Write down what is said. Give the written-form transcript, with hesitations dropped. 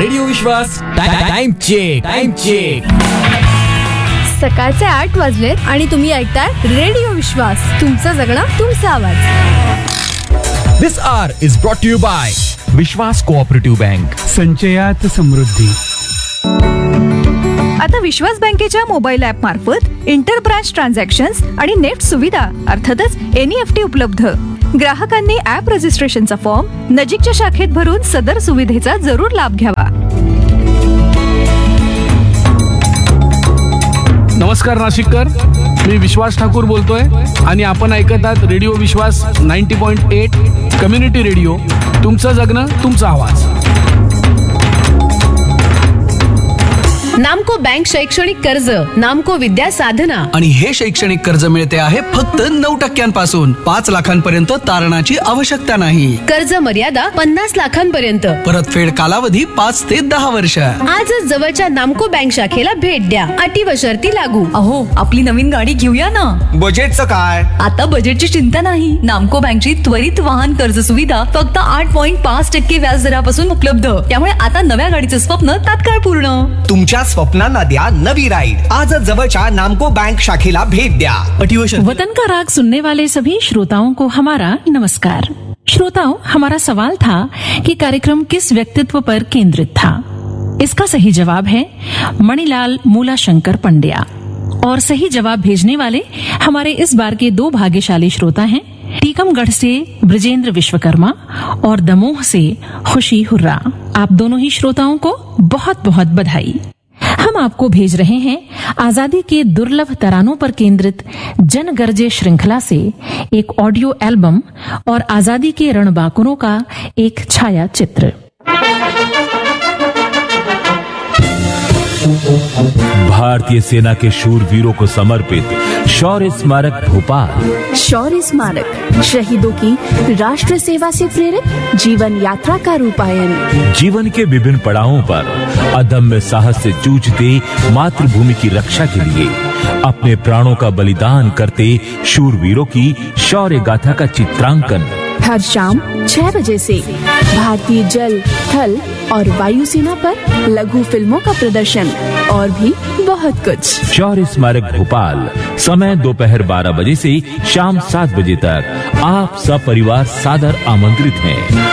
Radio विश्वास time check. सकाळचे 8 वाजलेत आणि तुम्ही ऐकताय रेडिओ विश्वास. तुमचं जगणं तुमचा आवाज. This hour is brought to you by Vishwas cooperative bank. संचयात समृद्धी. आता विश्वास बँकेच्या मोबाईल ॲप मार्फत इंटर ब्रांच ट्रान्झॅक्शन्स आणि नेट सुविधा अर्थातच NEFT उपलब्ध. ग्राहकांनी ॲप रजिस्ट्रेशनचा फॉर्म नजीकच्या शाखेत भरून सदर सुविधेचा जरूर लाभ घ्यावा. नमस्कार नाशिककर, मी विश्वास ठाकूर बोलतोय आणि आपण ऐकत आहात रेडिओ विश्वास 90.8 कम्युनिटी रेडिओ. तुमचं जगणं तुमचा आवाज. नामको बँक शैक्षणिक कर्ज, नामको विद्या साधना. आणि हे शैक्षणिक कर्ज मिळते आहे फक्त 9% 5 लाखांपर्यंत तारणाची आवश्यकता नाही. कर्ज मर्यादा 50 लाखांपर्यंत. परतफेड कालावधी 5 ते 10 वर्ष. आजच जवळच्या नामको बँक शाखेला भेट द्या. अटी व शर्ती लागू. अहो, आपली नवीन गाडी घेऊया ना. बजेटचं काय? आता बजेटची चिंता नाही. नामको बँकची त्वरित वाहन कर्ज सुविधा फक्त 8.5% व्याजदरापासून उपलब्ध. त्यामुळे आता नव्या गाडीचं स्वप्न तात्काळ पूर्ण. तुमच्या स्वप्नांना द्या नवी राईड. आजच जवळच्या नामको बैंक शाखेला भेट द्या. वतन का राग सुनने वाले सभी श्रोताओं को हमारा नमस्कार. श्रोताओं, हमारा सवाल था कि कार्यक्रम किस व्यक्तित्व पर केंद्रित था. इसका सही जवाब है मणिलाल मूलाशंकर पंड्या. और सही जवाब भेजने वाले हमारे इस बार के 2 भाग्यशाली श्रोता हैं. टीकमगढ़ से ब्रजेंद्र विश्वकर्मा और दमोह से खुशी हुर्रा. आप दोनों ही श्रोताओं को बहुत बहुत बधाई. हम आपको भेज रहे हैं आजादी के दुर्लभ तरानों पर केंद्रित जनगर्जे श्रृंखला से एक ऑडियो एल्बम और आजादी के रणबांकुरों का एक छाया चित्र. भारतीय सेना के शूरवीरों को समर्पित शौर्य स्मारक भोपाल. शौर्य स्मारक शहीदों की राष्ट्र सेवा से प्रेरित जीवन यात्रा का रूपायन. जीवन के विभिन्न पड़ावों पर अदम्य साहस से जूझते मातृभूमि की रक्षा के लिए अपने प्राणों का बलिदान करते शूरवीरों की शौर्य गाथा का चित्रांकन. हर शाम 6 बजे से भारतीय जल, थल और वायुसेना पर लघु फिल्मों का प्रदर्शन और भी बहुत कुछ. शौर्य स्मारक भोपाल, समय दोपहर 12 बजे से शाम 7 बजे तक. आप सब परिवार सादर आमंत्रित हैं.